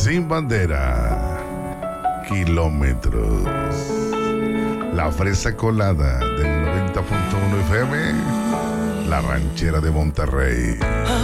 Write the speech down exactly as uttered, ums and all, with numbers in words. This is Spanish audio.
Sin bandera, kilómetros. La fresa colada del noventa punto uno F M, la ranchera de Monterrey.